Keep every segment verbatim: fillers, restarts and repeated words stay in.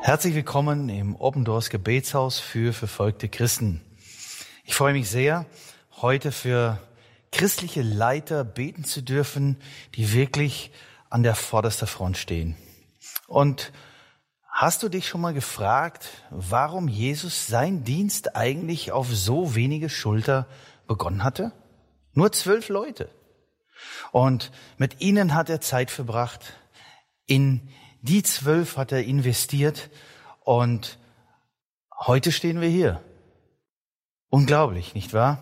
Herzlich willkommen im Open Doors Gebetshaus für verfolgte Christen. Ich freue mich sehr, heute für christliche Leiter beten zu dürfen, die wirklich an der vordersten Front stehen. Und hast du dich schon mal gefragt, warum Jesus seinen Dienst eigentlich auf so wenige Schulter begonnen hatte? Nur zwölf Leute. Und mit ihnen hat er Zeit verbracht. In die zwölf hat er investiert. Und heute stehen wir hier. Unglaublich, nicht wahr?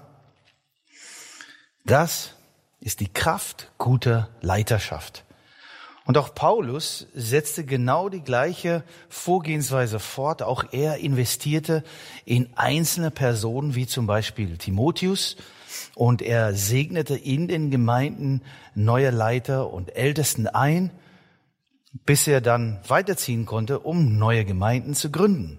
Das ist die Kraft guter Leiterschaft. Und auch Paulus setzte genau die gleiche Vorgehensweise fort. Auch er investierte in einzelne Personen, wie zum Beispiel Timotheus. Und er segnete in den Gemeinden neue Leiter und Ältesten ein, bis er dann weiterziehen konnte, um neue Gemeinden zu gründen.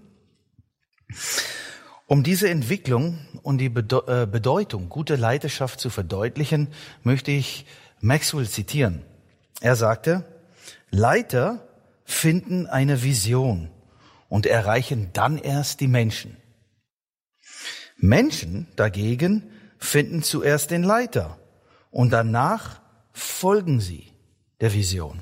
Um diese Entwicklung und die Bedeutung guter Leiterschaft zu verdeutlichen, möchte ich Maxwell zitieren. Er sagte, Leiter finden eine Vision und erreichen dann erst die Menschen. Menschen dagegen finden zuerst den Leiter und danach folgen sie der Vision.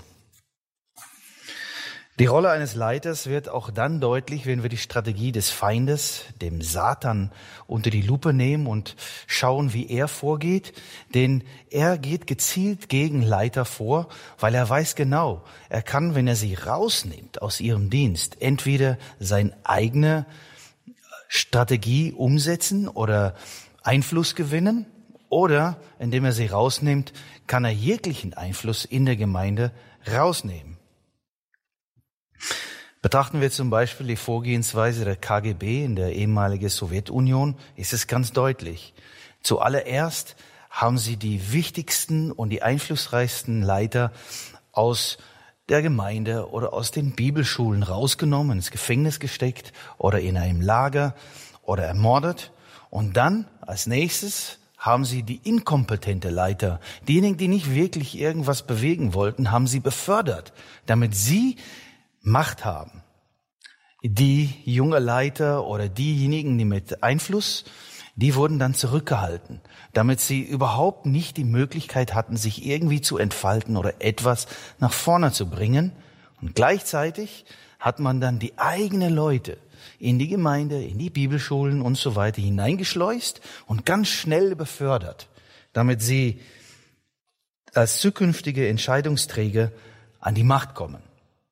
Die Rolle eines Leiters wird auch dann deutlich, wenn wir die Strategie des Feindes, dem Satan, unter die Lupe nehmen und schauen, wie er vorgeht. Denn er geht gezielt gegen Leiter vor, weil er weiß genau, er kann, wenn er sie rausnimmt aus ihrem Dienst, entweder seine eigene Strategie umsetzen oder Einfluss gewinnen, oder indem er sie rausnimmt, kann er jeglichen Einfluss in der Gemeinde rausnehmen. Betrachten wir zum Beispiel die Vorgehensweise der K G B in der ehemaligen Sowjetunion, ist es ganz deutlich. Zuallererst haben sie die wichtigsten und die einflussreichsten Leiter aus der Gemeinde oder aus den Bibelschulen rausgenommen, ins Gefängnis gesteckt oder in einem Lager oder ermordet. Und dann als nächstes haben sie die inkompetente Leiter, diejenigen, die nicht wirklich irgendwas bewegen wollten, haben sie befördert, damit sie Macht haben. Die junge Leiter oder diejenigen, die mit Einfluss, die wurden dann zurückgehalten, damit sie überhaupt nicht die Möglichkeit hatten, sich irgendwie zu entfalten oder etwas nach vorne zu bringen. Und gleichzeitig hat man dann die eigenen Leute in die Gemeinde, in die Bibelschulen und so weiter hineingeschleust und ganz schnell befördert, damit sie als zukünftige Entscheidungsträger an die Macht kommen.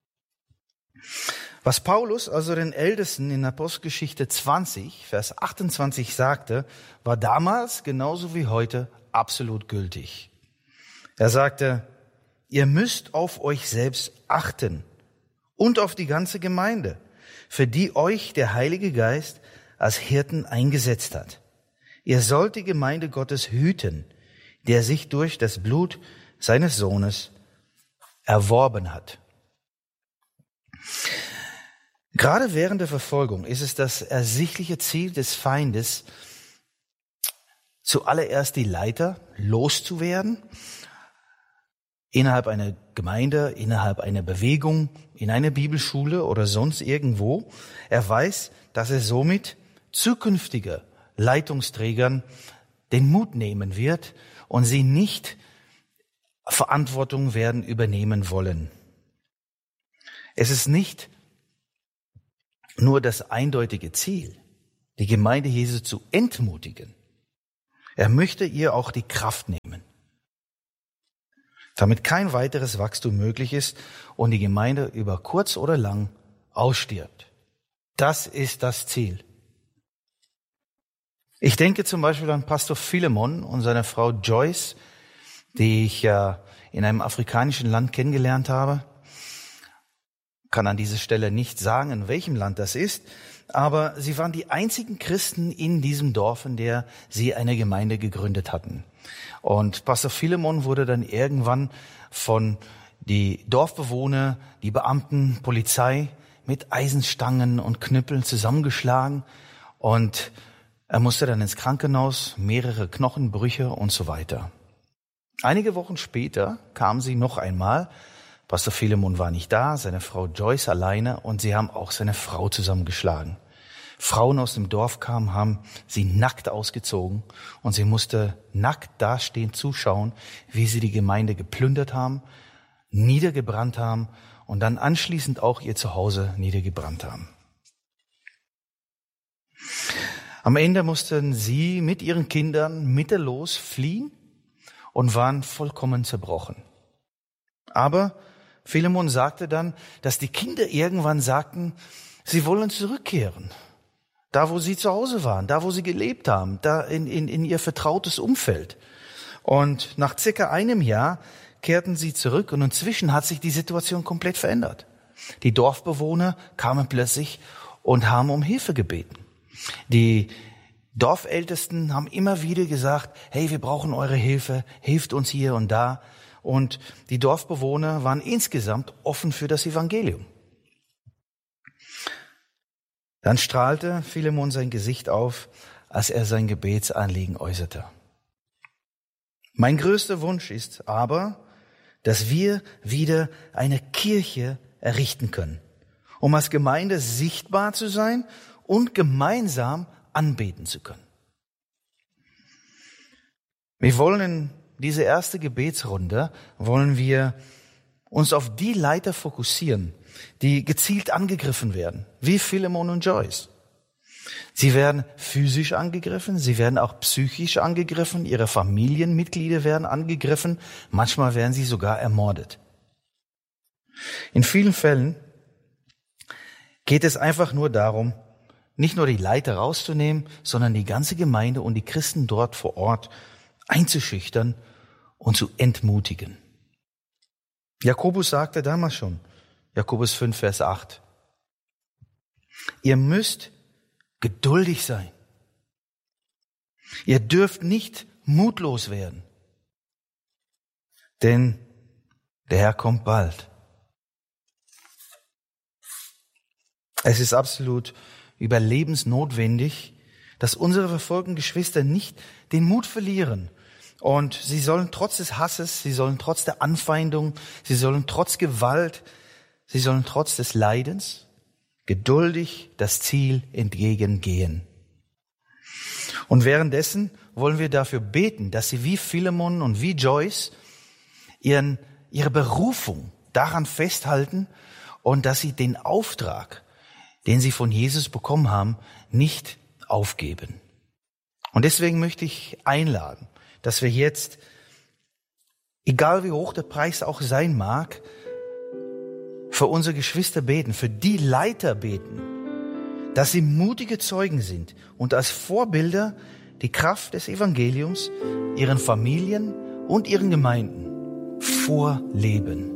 Was Paulus also den Ältesten in Apostelgeschichte zwanzig, Vers achtundzwanzig sagte, war damals genauso wie heute absolut gültig. Er sagte, ihr müsst auf euch selbst achten und auf die ganze Gemeinde, für die euch der Heilige Geist als Hirten eingesetzt hat. Ihr sollt die Gemeinde Gottes hüten, der sich durch das Blut seines Sohnes erworben hat. Gerade während der Verfolgung ist es das ersichtliche Ziel des Feindes, zuallererst die Leiter loszuwerden, innerhalb einer Gemeinde, innerhalb einer Bewegung, in einer Bibelschule oder sonst irgendwo. Er weiß, dass er somit zukünftige Leitungsträgern den Mut nehmen wird und sie nicht Verantwortung werden übernehmen wollen. Es ist nicht nur das eindeutige Ziel, die Gemeinde Jesu zu entmutigen. Er möchte ihr auch die Kraft nehmen, damit kein weiteres Wachstum möglich ist und die Gemeinde über kurz oder lang ausstirbt. Das ist das Ziel. Ich denke zum Beispiel an Pastor Philemon und seine Frau Joyce, die ich ja in einem afrikanischen Land kennengelernt habe. Kann an dieser Stelle nicht sagen, in welchem Land das ist, aber sie waren die einzigen Christen in diesem Dorf, in der sie eine Gemeinde gegründet hatten. Und Pastor Philemon wurde dann irgendwann von die Dorfbewohner, die Beamten, Polizei mit Eisenstangen und Knüppeln zusammengeschlagen und er musste dann ins Krankenhaus, mehrere Knochenbrüche und so weiter. Einige Wochen später kam sie noch einmal. Pastor Philemon war nicht da, seine Frau Joyce alleine und sie haben auch seine Frau zusammengeschlagen. Frauen aus dem Dorf kamen, haben sie nackt ausgezogen und sie musste nackt dastehen, zuschauen, wie sie die Gemeinde geplündert haben, niedergebrannt haben und dann anschließend auch ihr Zuhause niedergebrannt haben. Am Ende mussten sie mit ihren Kindern mittellos fliehen und waren vollkommen zerbrochen. Aber Philemon sagte dann, dass die Kinder irgendwann sagten, sie wollen zurückkehren. Da, wo sie zu Hause waren, da, wo sie gelebt haben, da in, in, in ihr vertrautes Umfeld. Und nach circa einem Jahr kehrten sie zurück und inzwischen hat sich die Situation komplett verändert. Die Dorfbewohner kamen plötzlich und haben um Hilfe gebeten. Die Dorfältesten haben immer wieder gesagt, hey, wir brauchen eure Hilfe, hilft uns hier und da. Und die Dorfbewohner waren insgesamt offen für das Evangelium. Dann strahlte Philemon sein Gesicht auf, als er sein Gebetsanliegen äußerte. Mein größter Wunsch ist aber, dass wir wieder eine Kirche errichten können, um als Gemeinde sichtbar zu sein und gemeinsam anbeten zu können. Wir wollen in diese erste Gebetsrunde, wollen wir uns auf die Leiter fokussieren, die gezielt angegriffen werden, wie Philemon und Joyce. Sie werden physisch angegriffen, sie werden auch psychisch angegriffen, ihre Familienmitglieder werden angegriffen, manchmal werden sie sogar ermordet. In vielen Fällen geht es einfach nur darum, nicht nur die Leiter rauszunehmen, sondern die ganze Gemeinde und die Christen dort vor Ort einzuschüchtern und zu entmutigen. Jakobus sagte damals schon, Jakobus fünf, Vers acht, ihr müsst geduldig sein. Ihr dürft nicht mutlos werden, denn der Herr kommt bald. Es ist absolut überlebensnotwendig, dass unsere verfolgten Geschwister nicht den Mut verlieren. Und sie sollen trotz des Hasses, sie sollen trotz der Anfeindung, sie sollen trotz Gewalt, sie sollen trotz des Leidens geduldig das Ziel entgegengehen. Und währenddessen wollen wir dafür beten, dass sie wie Philemon und wie Joyce ihren, ihre Berufung daran festhalten und dass sie den Auftrag, den sie von Jesus bekommen haben, nicht aufgeben. Und deswegen möchte ich einladen, dass wir jetzt, egal wie hoch der Preis auch sein mag, für unsere Geschwister beten, für die Leiter beten, dass sie mutige Zeugen sind und als Vorbilder die Kraft des Evangeliums ihren Familien und ihren Gemeinden vorleben.